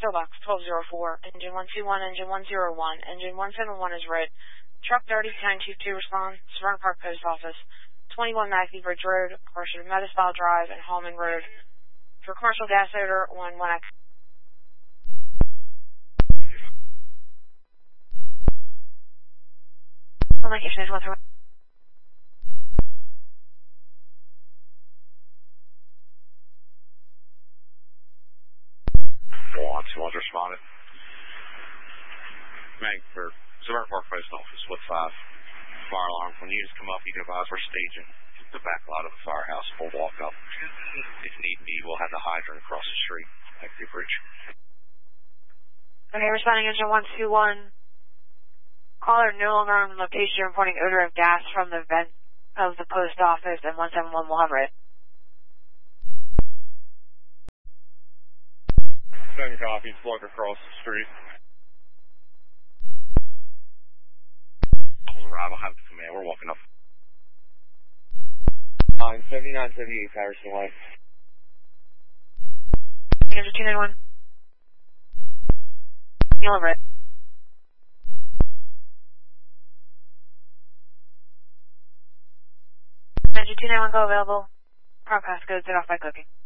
Pillbox 1204, engine 121, engine 101, engine 171 is red. Truck 30-1022 respond, Severna Park Post Office, 21 Mackie Bridge Road, portion of Meadowsville Drive and Hallman Road. For commercial gas odor on 1X. Location is 131. Was responded. Meg for Severna Park Post Office, with 5 fire alarm. When units come up, you can advise we're staging the back lot of the firehouse. We'll walk up. If need be, we'll have the hydrant across the street at the bridge. Okay, responding engine 121. Caller no longer on location reporting odor of gas from the vent of the post office, and 171 will have it. Send copies, block across the street. Arrival, have the command. We're walking up. 7978 Patterson Way. Engine 291. You'll have it. Engine 291 go available. Broadcast code set off by cooking.